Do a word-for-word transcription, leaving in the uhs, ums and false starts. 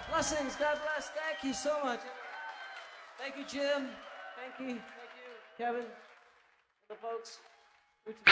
Blessings. God bless. Thank you so much. Thank you, Jim. Thank you. Thank you, Kevin. And the folks.